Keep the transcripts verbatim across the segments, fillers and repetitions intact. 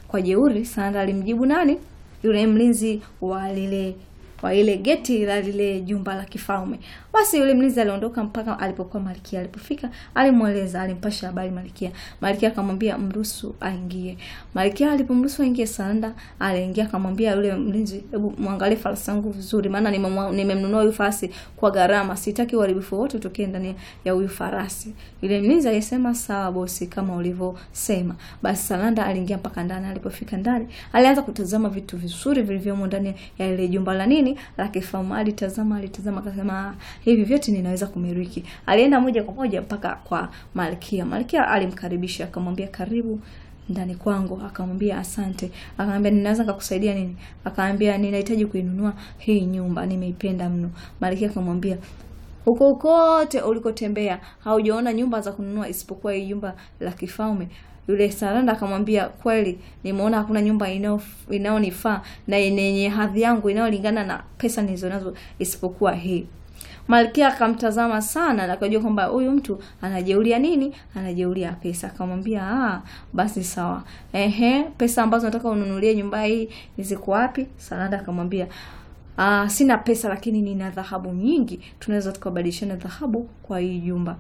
Kwa jeuri Salanda alimjibu nani? Yule mlinzi wa lile wa ile geti la lile jumba la kifalme. Basi yule mlinzi aliondoka mpaka alipokuwa Malkia. Alipofika alimueleza, alimpasha habari Malkia. Malkia akamwambia mruhusu aingie. Malkia alipomruhusu aingie, Salanda aliingia, akamwambia yule mlinzi, hebu muangalie farasi wangu vizuri, maana nimemnunua huyu farasi kwa gharama, sitaki uharibifu wote utokee ndani ya huyu farasi. Yule mlinzi alisema sawa bosi, kama ulivyosema. Basi Salanda aliingia mpaka ndani. Alipofika ndani alianza kutazama vitu vizuri vilivyomo ndani ya ile jumba la nini la kifalme. Alitazama alitazama akasema hivi vyote ninaweza kumiliki. Alienda moja kwa moja mpaka kwa Malkia. Malkia alimkaribisha, akamwambia karibu ndani kwangu. Akamwambia asante. Akamwambia ninaweza kukusaidia nini? Akamwambia ninahitaji kuinunua hii nyumba, nimeipenda mno. Malkia akamwambia huko kote ulikotembea haujaona nyumba za kununua isipokuwa hii nyumba la kifalme. Yule Salanda akamwambia kweli nimeona hakuna nyumba inao inaonifaa na yenye hadhi yangu inayolingana na pesa nilizonazo isipokuwa hii. Malkia akamtazama sana na akajua kwamba huyu mtu anajeulia nini? Anajeulia pesa. Akamwambia ah, basi sawa. Ehe, pesa ambazo nataka ununulie nyumba hii ziko wapi? Salanda akamwambia ah, sina pesa lakini nina dhahabu nyingi, tunaweza tukabadilishana dhahabu kwa hii nyumba.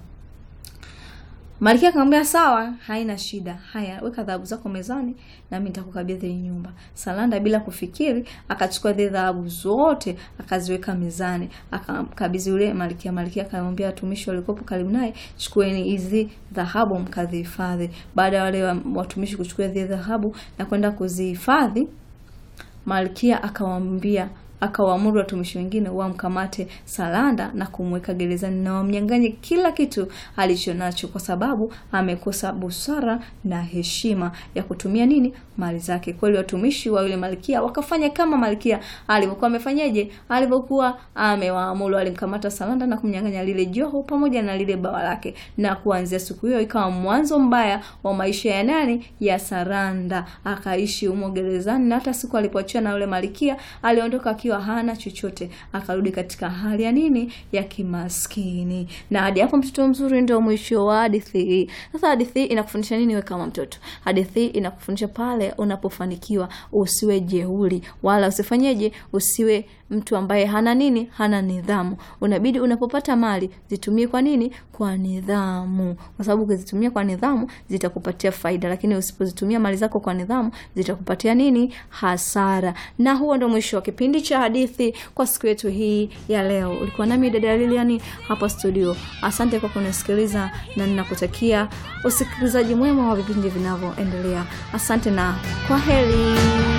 Malkia akamwambia sawa, haina shida. Haya, weka dhahabu zako mezani na mimi nitakukabidhi nyumba. Salanda bila kufikiri akachukua dhahabu zote akaziweka mezani, akamkabidhi yule Malkia. Malkia akamwambia watumishi walikopo karibu naye, chukueni hizi dhahabu mkazihifadhi. Baada ya wale watumishi kuchukua hizo dhahabu na kwenda kuzihifadhi, Malkia akamwambia akawaamuru watumishi wengine wamkamate Salanda na kumweka gerezani na wamnyang'anye kila kitu alichonacho, kwa sababu amekosa busara na heshima ya kutumia nini mali zake. Kweli watumishi wa yule Malkia wakafanya kama Malkia alivyokuwa amefanyaje, alivyokuwa amewaamuru. Alimkamata Salanda na kumnyang'anya lile joho pamoja na lile bawa lake, na kuanzia siku hiyo ikawa mwanzo mbaya wa maisha ya nani? Ya Salanda. Akaishi humo gerezani, na hata siku alipoachwa na yule Malkia aliondoka akiwa hana chochote, akarudi katika hali ya nini? Ya kimaskini. Na hadi hapo mtoto mzuri ndio mwisho wa hadithi hii. Sasa hadithi hii inakufundisha nini wewe kama mtoto? Hadithi hii inakufundisha pale unapofanikiwa usiwe jeuri, wala usifanyeje, usiwe mtu ambaye hana nini? Hana nidhamu. Unabidi unapopata mali zitumie kwa nini? Kwa nidhamu. Kwa sababu ukizitumia kwa nidhamu zitakupatia faida, lakini usipozitumia mali zako kwa nidhamu zitakupatia nini? Hasara. Na huo ndio mwisho wa kipindi cha hadithi kwa siku yetu hii ya leo. Ulikuwa nami dada Lilian hapa studio. Asante kwa kunisikiliza na ninakutakia usikilizaji mwema wa vipindi vinavyoendelea. Asante na kwaheri.